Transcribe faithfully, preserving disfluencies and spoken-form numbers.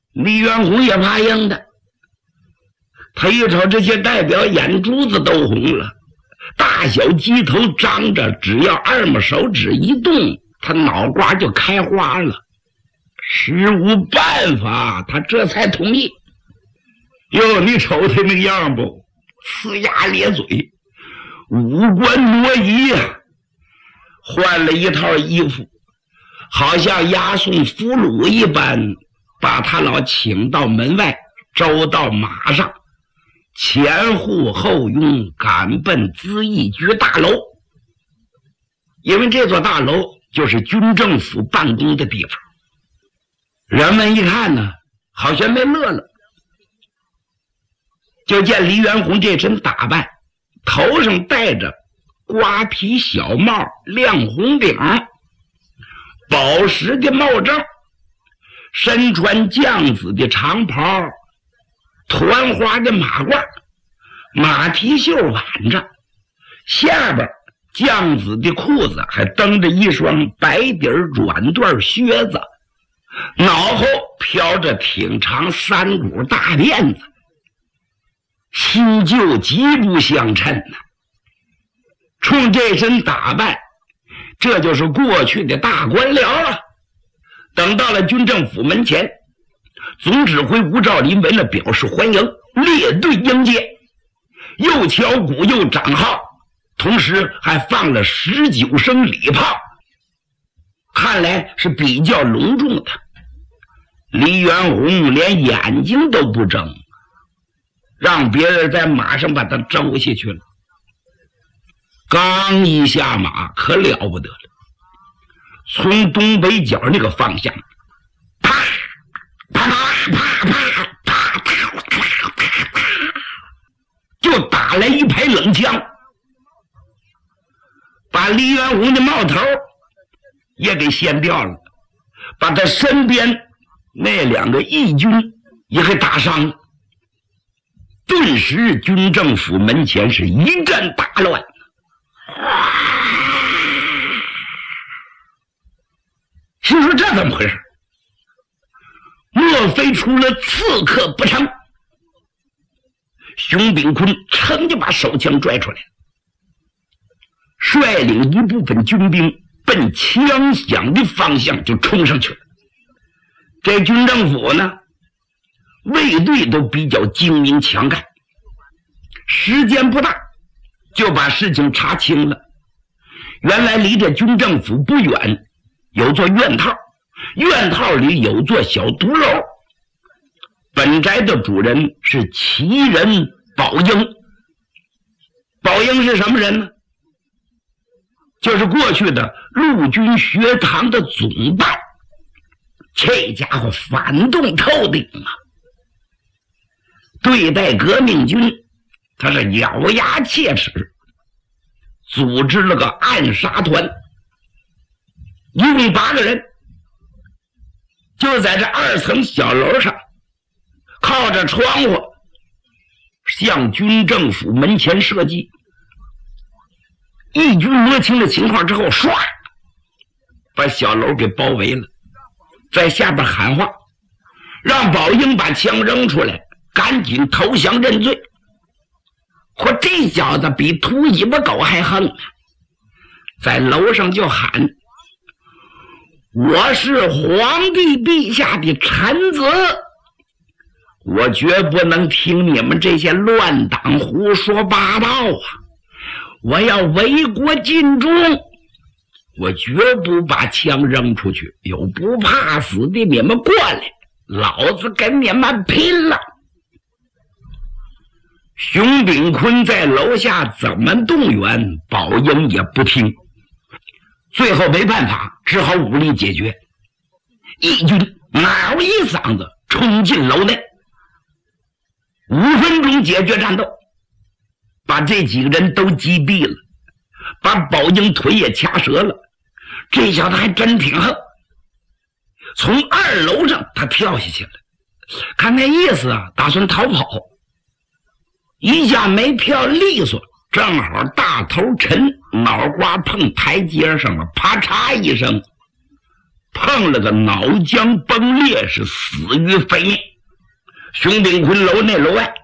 李元洪也怕硬的，他一瞅这些代表眼珠子都红了，大小鸡头张着，只要二拇手指一动，他脑瓜就开花了。实无办法，他这才同意。哟，你瞅他那样不？呲牙咧嘴，五官挪移呀、啊，换了一套衣服，好像押送俘虏一般，把他老请到门外，周到马上，前呼后拥，赶奔资义局大楼。因为这座大楼就是军政府办公的地方。人们一看呢，好像没乐了，就见黎元洪这身打扮，头上戴着瓜皮小帽，亮红顶，宝石的帽罩，身穿绛紫的长袍，团花的马褂，马蹄袖挽着，下边绛紫的裤子还蹬着一双白底软缎靴子，脑后飘着挺长三股大辫子，新旧极不相称呢、啊。冲这身打扮，这就是过去的大官僚啊。等到了军政府门前，总指挥吴兆麟为了表示欢迎，列队迎接，又敲鼓又掌号，同时还放了十九声礼炮，看来是比较隆重的。黎元洪连眼睛都不睁，让别人在马上把他招下去了。刚一下马，可了不得了，从东北角那个方向，啪啪啪啪啪啪啪啪啪，就打来一排冷枪，把黎元洪的帽头也给掀掉了，把他身边那两个义军也给打伤了。顿时军政府门前是一阵大乱。心说这怎么回事？莫非出了刺客不成？熊秉坤噌就把手枪拽出来，率领一部分军兵奔枪响的方向就冲上去了。这军政府呢，卫队都比较精明强干，时间不大就把事情查清了。原来离这军政府不远有座院套，院套里有座小独楼，本宅的主人是奇人宝英。宝英是什么人呢？就是过去的陆军学堂的总办。这家伙反动透顶啊，对待革命军他是咬牙切齿，组织了个暗杀团，一共八个人，就在这二层小楼上靠着窗户向军政府门前射击。义军摸清了情况之后，唰把小楼给包围了，在下边喊话，让宝英把枪扔出来，赶紧投降认罪。嚯，这小子比秃尾巴狗还横呢，在楼上就喊：我是皇帝陛下的臣子，我绝不能听你们这些乱党胡说八道啊！我要为国尽忠，我绝不把枪扔出去，有不怕死的你们过来，老子跟你们拼了！熊秉坤在楼下怎么动员，宝英也不听，最后没办法，只好武力解决。义军嗷一嗓子冲进楼内，五分钟解决战斗，把这几个人都击毙了，把宝英腿也掐折了。这小子还真挺横，从二楼上他跳下去了，看那意思啊，打算逃跑，一下没跳利索，正好大头沉，脑瓜碰台阶上了，啪嚓一声， 碰了个脑浆崩裂，是死于非命。熊秉坤楼内楼外